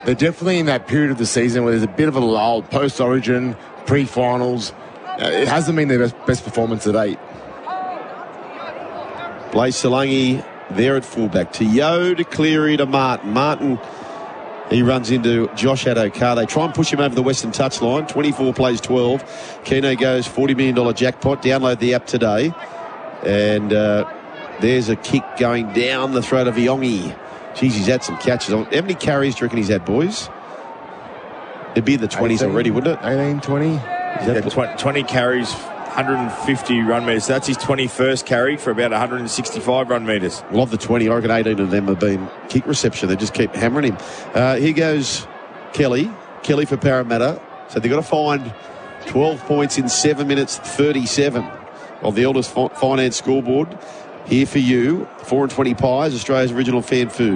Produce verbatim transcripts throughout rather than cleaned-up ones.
They're definitely in that period of the season where there's a bit of a lull, post-Origin, pre-finals. Uh, it hasn't been their best, best performance to date. Blaise Solangi there at fullback. To Yeo, to Cleary, to Martin. Martin, he runs into Josh Adokar. They try and push him over the Western touchline. twenty-four plays twelve. Keno goes forty million dollars jackpot. Download the app today. And uh, there's a kick going down the throat of Iongi. Jeez, he's had some catches. How many carries do you reckon he's had, boys? It'd be in the twenties eighteen, already, wouldn't it? eighteen, twenty. Is that twenty, twenty carries, one hundred fifty run metres. That's his twenty-first carry for about one hundred sixty-five run metres. Well, of the twenty, I reckon eighteen of them have been kick reception. They just keep hammering him. Uh, here goes Kelly. Kelly for Parramatta. So they've got to find twelve points in seven minutes thirty-seven of the Elders Finance scoreboard. Here for you, four and twenty pies, Australia's original fan food.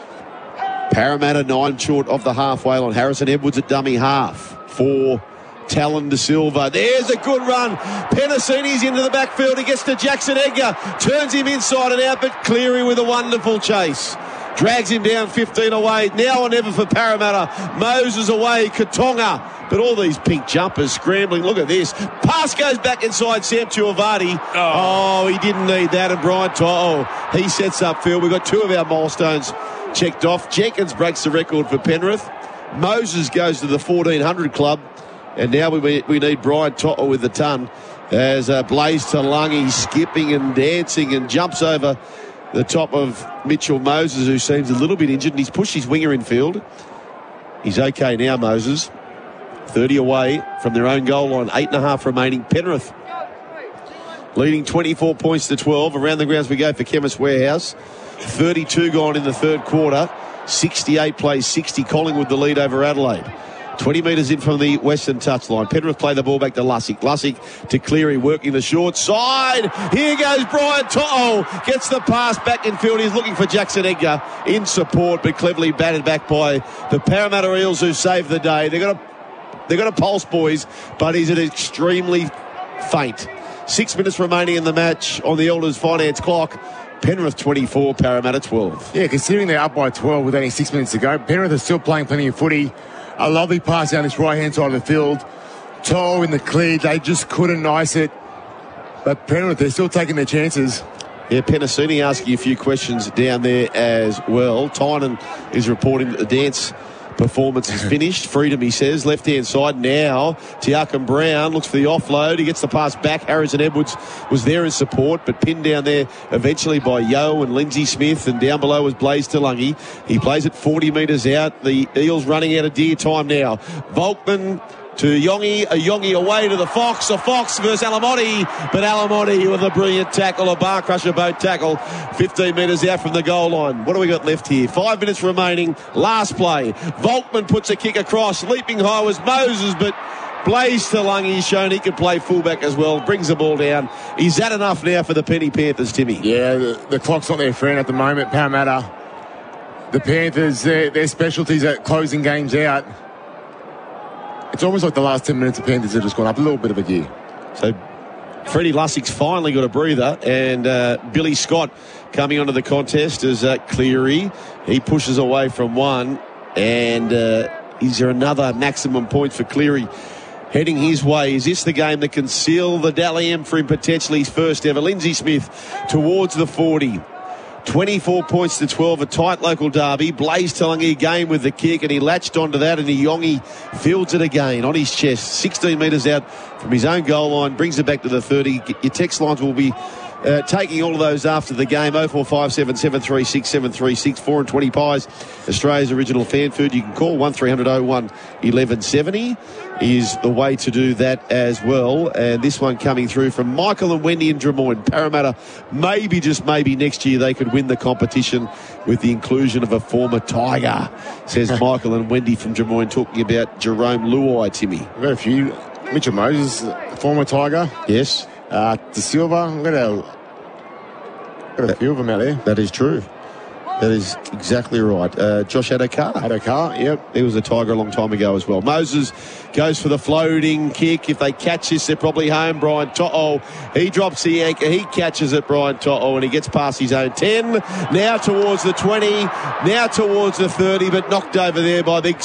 Parramatta nine short of the halfway line. Harrison Edwards at dummy half for Talon De Silva. There's a good run. Penasini's into the backfield. He gets to Jackson Edgar. Turns him inside and out, but Cleary with a wonderful chase. Drags him down fifteen away. Now or never for Parramatta. Moses away. Katonga. But all these pink jumpers scrambling. Look at this. Pass goes back inside Sam Tuivasa. Oh. oh, he didn't need that. And Brian To'o, he sets up field. We've got two of our milestones checked off. Jenkins breaks the record for Penrith. Moses goes to the fourteen hundred club. And now we we need Brian To'o with the ton as uh, Blaise Solangi skipping and dancing and jumps over the top of Mitchell Moses, who seems a little bit injured, and he's pushed his winger in field. He's okay now, Moses. thirty away from their own goal line. Eight and a half remaining. Penrith leading twenty-four points to twelve. Around the grounds we go for Chemist Warehouse. thirty-two gone in the third quarter. sixty-eight plays sixty. Collingwood the lead over Adelaide. twenty metres in from the Western touchline. Penrith play the ball back to Lussick. Lussick to Cleary, working the short side. Here goes Brian To'o. Gets the pass back in field. He's looking for Jackson Edgar in support, but cleverly batted back by the Parramatta Eels, who saved the day. They've got a, they've got a pulse, boys, but he's extremely faint. Six minutes remaining in the match on the Elders Finance clock. Penrith twenty-four, Parramatta twelve. Yeah, considering they're up by twelve with only six minutes to go, Penrith are still playing plenty of footy. A lovely pass down this right-hand side of the field. To'o in the clear. They just couldn't ice it. But Penrith, they're still taking their chances. Yeah, Penasini asking a few questions down there as well. Tynan is reporting that the dance performance is finished. Freedom, he says. Left-hand side now. Tiakan Brown looks for the offload. He gets the pass back. Harrison Edwards was there in support, but pinned down there eventually by Yeo and Lindsay Smith, and down below was Blaise Solangi. He plays it forty metres out. The Eels running out of dear time now. Volkman to Yongi, a Yongi away to the Fox, a Fox versus Alamotti, but Alamotti with a brilliant tackle, a bar crusher boat tackle, fifteen metres out from the goal line. What do we got left here? Five minutes remaining, last play. Volkman puts a kick across, leaping high was Moses, but Blaise Solangi shown he can play fullback as well, brings the ball down. Is that enough now for the Penny Panthers, Timmy? Yeah, the, the clock's not their friend at the moment, Parramatta. The Panthers, their, their specialties at closing games out. It's almost like the last ten minutes of Panthers have just gone up a little bit of a gear. So Freddie Lussick's finally got a breather, and uh, Billy Scott coming onto the contest as uh, Cleary. He pushes away from one, and uh, is there another maximum point for Cleary heading his way? Is this the game that can seal the Dally M for him potentially his first ever? Lindsay Smith towards the forty. twenty-four points to twelve, a tight local derby. Blaise Solangi again with the kick, and he latched onto that, and Yongi fields it again on his chest. sixteen metres out from his own goal line, brings it back to the thirty. Your text lines will be uh, taking all of those after the game. oh four five seven, seven three six, seven three six. four and twenty pies, Australia's original fan food. You can call one three hundred oh one eleven seventy is the way to do that as well. And this one coming through from Michael and Wendy in Drummoyne. Parramatta, maybe, just maybe, next year they could win the competition with the inclusion of a former Tiger, says Michael and Wendy from Drummoyne, talking about Jerome Luai, Timmy. We've got a few. Mitchell Moses, former Tiger. Yes. Uh, De Silva, we've got a, got a that, few of them out there. That is true. That is exactly right. Uh, Josh Adokar. Adokar, yep. He was a Tiger a long time ago as well. Moses goes for the floating kick. If they catch this, they're probably home. Brian To'o, he drops the anchor. He catches it, Brian To'o, and he gets past his own ten. Now towards the twenty. Now towards the thirty, but knocked over there by big